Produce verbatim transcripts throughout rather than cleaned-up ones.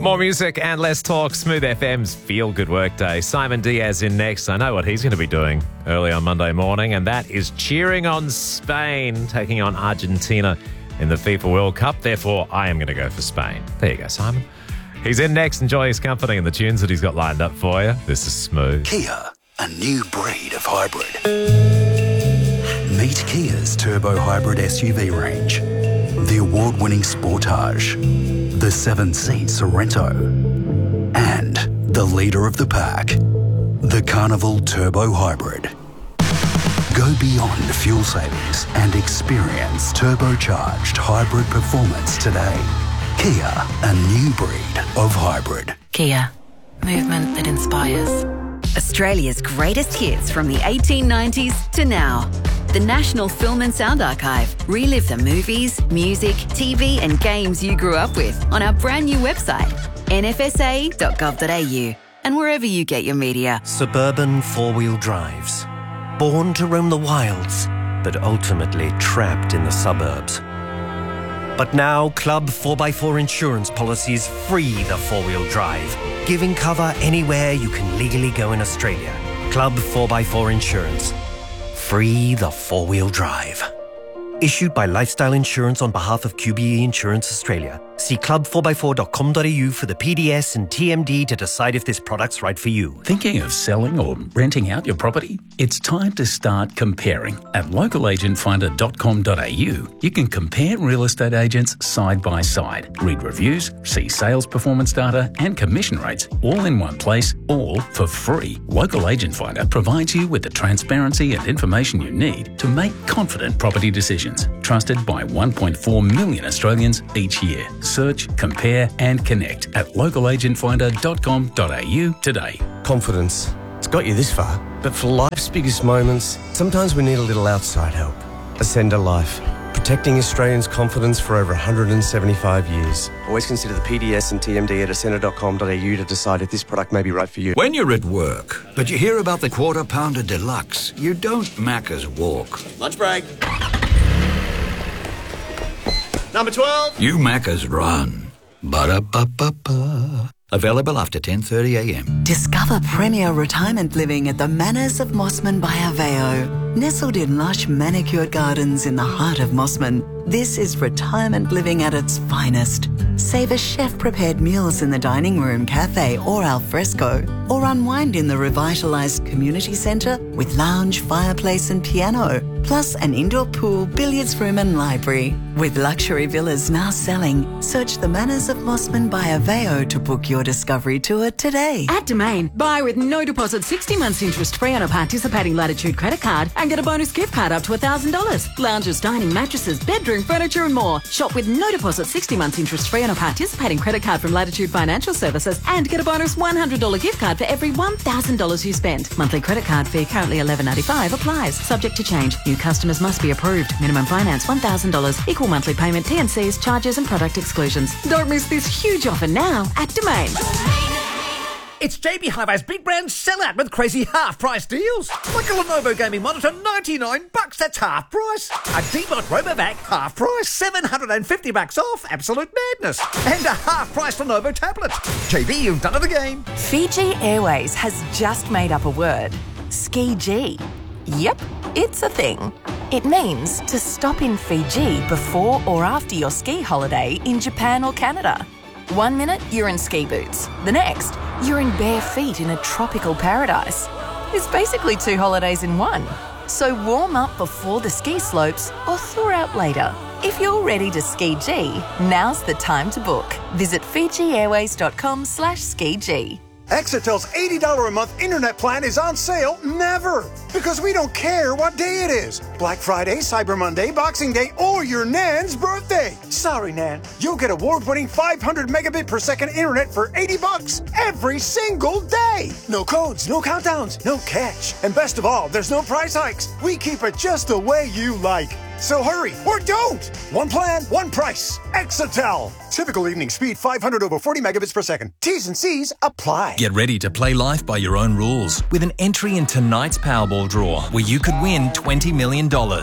More music and less talk. Smooth F M's Feel Good Workday. Simon Diaz in next. I know what he's going to be doing early on Monday morning, and that is cheering on Spain, taking on Argentina in the FIFA World Cup. Therefore, I am going to go for Spain. There you go, Simon. He's in next. Enjoy his company and the tunes that he's got lined up for you. This is Smooth. Kia, a new breed of hybrid. Meet Kia's turbo hybrid S U V range. The award-winning Sportage, the seven-seat Sorento, and the leader of the pack, the Carnival Turbo Hybrid. Go beyond fuel savings and experience turbocharged hybrid performance today. Kia, a new breed of hybrid. Kia, movement that inspires. Australia's greatest hits from the eighteen nineties to now. The National Film and Sound Archive. Relive the movies, music, T V and games you grew up with on our brand new website, n f s a dot gov dot a u, and wherever you get your media. Suburban four-wheel drives. Born to roam the wilds, but ultimately trapped in the suburbs. But now, Club four by four insurance policies free the four-wheel drive, giving cover anywhere you can legally go in Australia. Club four by four Insurance. Free the four-wheel drive. Issued by Lifestyle Insurance on behalf of Q B E Insurance Australia. See club four by four dot com dot a u for the P D S and T M D to decide if this product's right for you. Thinking of selling or renting out your property? It's time to start comparing. At local agent finder dot com dot a u, you can compare real estate agents side by side, read reviews, see sales performance data and commission rates all in one place, all for free. Local Agent Finder provides you with the transparency and information you need to make confident property decisions. Trusted by one point four million Australians each year. Search, compare and connect at local agent finder dot com dot a u today. Confidence. It's got you this far, but for life's biggest moments, sometimes we need a little outside help. Ascender Life. Protecting Australians' confidence for over one hundred seventy-five years. Always consider the P D S and T M D at ascender dot com dot a u to decide if this product may be right for you. When you're at work, but you hear about the Quarter Pounder Deluxe, you don't Macca's walk. Lunch break. Number twelve. You Macca's run. Ba-da-ba-ba-ba. Available after ten thirty a m. Discover premier retirement living at the Manors of Mossman by Aveo. Nestled in lush manicured gardens in the heart of Mossman, this is retirement living at its finest. Savour chef-prepared meals in the dining room, cafe or al fresco, or unwind in the revitalised community centre with lounge, fireplace and piano, plus an indoor pool, billiards room and library. With luxury villas now selling, search the Manors of Mossman by Aveo to book your discovery tour today. At Domain, buy with no deposit, sixty months interest free on a participating Latitude credit card and get a bonus gift card up to one thousand dollars. Lounges, dining, mattresses, bedroom furniture and more. Shop with no deposit, sixty months interest free on a participating credit card from Latitude Financial Services and get a bonus one hundred dollars gift card for every one thousand dollars you spend. Monthly credit card fee currently eleven ninety-five applies. Subject to change. New customers must be approved. Minimum finance one thousand dollars. Equal monthly payment, T and Cs, charges and product exclusions. Don't miss this huge offer now at Domain. It's J B Hi-Fi's big brand sellout with crazy half-price deals. Like a Lenovo gaming monitor, ninety-nine bucks, that's half price. A D-Bot RoboVac, half price, seven hundred fifty bucks off, absolute madness. And a half-price Lenovo tablet. J B, you've done it again. Fiji Airways has just made up a word. Ski G. Yep, it's a thing. It means to stop in Fiji before or after your ski holiday in Japan or Canada. One minute, you're in ski boots. The next, you're in bare feet in a tropical paradise. It's basically two holidays in one. So warm up before the ski slopes or thaw out later. If you're ready to ski G, now's the time to book. Visit fiji airways dot com slash ski G. Exatel's eighty dollars a month internet plan is on sale never, because we don't care what day it is. Black Friday, Cyber Monday, Boxing Day, or your Nan's birthday. Sorry, Nan. You'll get award-winning five hundred megabit per second internet for eighty bucks every single day. No codes, no countdowns, no catch. And best of all, there's no price hikes. We keep it just the way you like. So hurry, or don't! One plan, one price. Exatel. Typical evening speed five hundred over forty megabits per second. T's and C's apply. Get ready to play life by your own rules with an entry in tonight's Powerball draw where you could win twenty million dollars.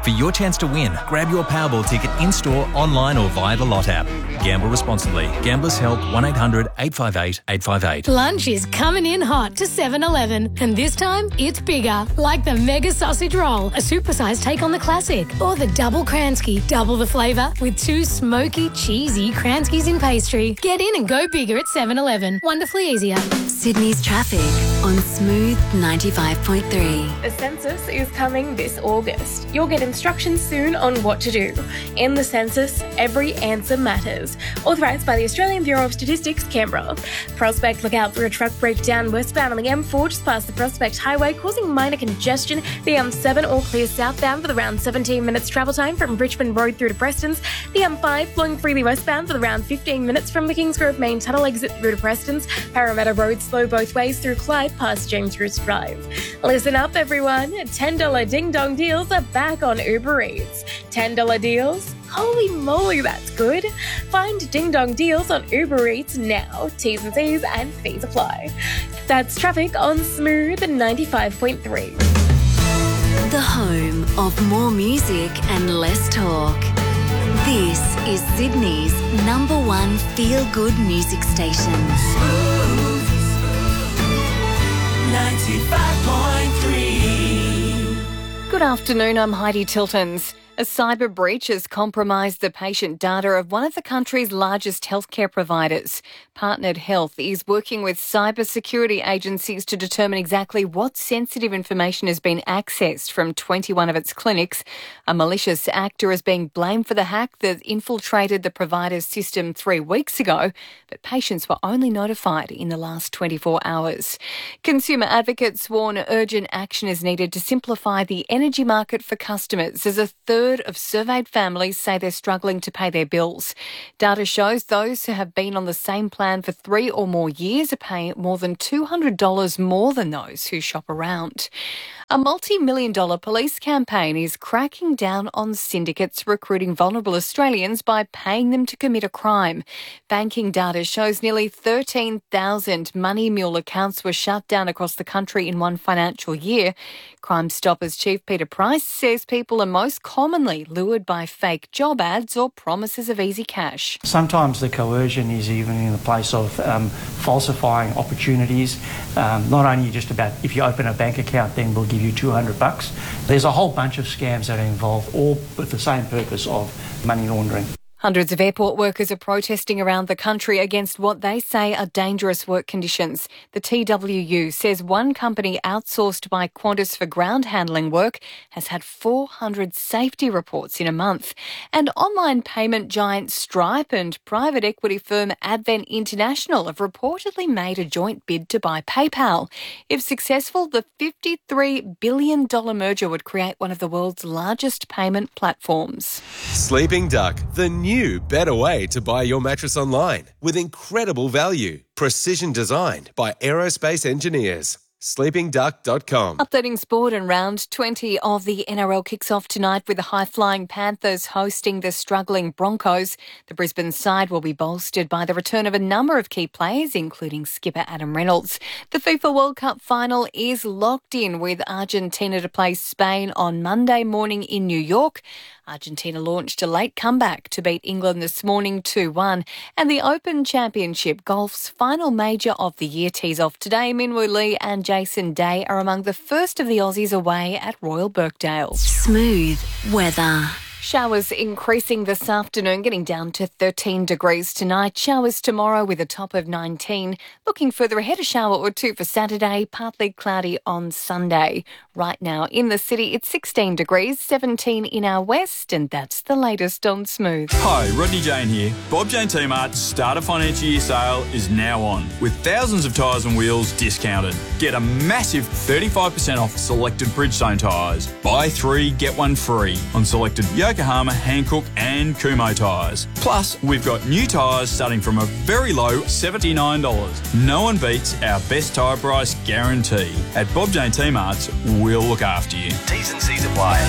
For your chance to win, grab your Powerball ticket in-store, online or via the Lot app. Gamble responsibly. Gamblers Help one eight hundred eight five eight eight five eight. Lunch is coming in hot to seven eleven, and this time it's bigger. Like the Mega Sausage Roll, a supersized take on the classic, or the Double Kransky, double the flavour with two smoky, cheesy Kranskys in pastry. Get in and go bigger at seven eleven. Wonderfully easier. Sydney's traffic on Smooth ninety-five point three. The census is coming this August. You'll get instructions soon on what to do. In the census, every answer matters. Authorised by the Australian Bureau of Statistics, Canberra. Prospect, look out for a truck breakdown westbound on the M four just past the Prospect Highway, causing minor congestion. The M seven all clear southbound with around seventeen minutes travel time from Richmond Road through to Preston's. The M five flowing freely westbound with around fifteen minutes from the Kingsgrove main tunnel exit through to Preston's. Parramatta Road slow both ways through Clyde past James Roos Drive. Listen up, everyone. ten dollars Ding Dong deals are back on Uber Eats. ten dollars deals? Holy moly, that's good. Find Ding Dong deals on Uber Eats now. T's and C's and fees apply. That's traffic on Smooth ninety-five point three. The home of more music and less talk. This is Sydney's number one feel-good music station. ninety-five point three. Good afternoon, I'm Heidi Tiltons. A cyber breach has compromised the patient data of one of the country's largest healthcare providers. Partnered Health is working with cybersecurity agencies to determine exactly what sensitive information has been accessed from twenty-one of its clinics. A malicious actor is being blamed for the hack that infiltrated the provider's system three weeks ago, but patients were only notified in the last twenty-four hours. Consumer advocates warn urgent action is needed to simplify the energy market for customers, as a third of surveyed families say they're struggling to pay their bills. Data shows those who have been on the same plan for three or more years are paying more than two hundred dollars more than those who shop around. A multi-million dollar police campaign is cracking down on syndicates recruiting vulnerable Australians by paying them to commit a crime. Banking data shows nearly thirteen thousand Money Mule accounts were shut down across the country in one financial year. Crime Stoppers Chief Peter Price says people are most commonly lured by fake job ads or promises of easy cash. Sometimes the coercion is even in the place of um, falsifying opportunities. Um, not only just about if you open a bank account, then we'll give you two hundred bucks. There's a whole bunch of scams that are involved, all with the same purpose of money laundering. Hundreds of airport workers are protesting around the country against what they say are dangerous work conditions. The T W U says one company outsourced by Qantas for ground handling work has had four hundred safety reports in a month. And online payment giant Stripe and private equity firm Advent International have reportedly made a joint bid to buy PayPal. If successful, the fifty-three billion dollars merger would create one of the world's largest payment platforms. Sleeping Duck, the new New, better way to buy your mattress online with incredible value. Precision designed by aerospace engineers. sleeping duck dot com. Updating sport, and round twenty of the N R L kicks off tonight with the high-flying Panthers hosting the struggling Broncos. The Brisbane side will be bolstered by the return of a number of key players, including skipper Adam Reynolds. The FIFA World Cup final is locked in, with Argentina to play Spain on Monday morning in New York. Argentina launched a late comeback to beat England this morning two one. And the Open Championship, golf's final major of the year, tees off today. Minwoo Lee and Jason Day are among the first of the Aussies away at Royal Birkdale. Smooth weather. Showers increasing this afternoon, getting down to thirteen degrees tonight. Showers tomorrow with a top of nineteen. Looking further ahead, a shower or two for Saturday, partly cloudy on Sunday. Right now in the city, it's sixteen degrees, seventeen in our west, and that's the latest on Smooth. Hi, Rodney Jane here. Bob Jane T-Mart's Starter Financial Year sale is now on, with thousands of tyres and wheels discounted. Get a massive thirty-five percent off selected Bridgestone tyres. Buy three, get one free on selected Yokohama, Hankook and Kumho tyres. Plus, we've got new tyres starting from a very low seventy-nine dollars. No one beats our best tyre price guarantee. At Bob Jane T-Mart's, we'll look after you. T's and C's apply.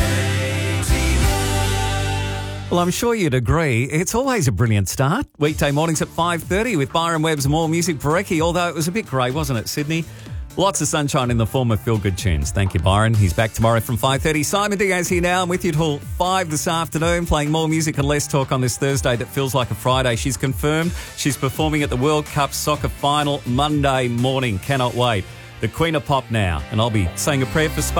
Well, I'm sure you'd agree, it's always a brilliant start. Weekday mornings at five thirty with Byron Webb's More Music for Recce, although it was a bit grey, wasn't it, Sydney? Lots of sunshine in the form of feel-good tunes. Thank you, Byron. He's back tomorrow from five thirty. Simon Diaz here now. I'm with you till five this afternoon, playing more music and less talk on this Thursday that feels like a Friday. She's confirmed she's performing at the World Cup soccer final Monday morning. Cannot wait. The Queen of Pop now. And I'll be saying a prayer for Spain.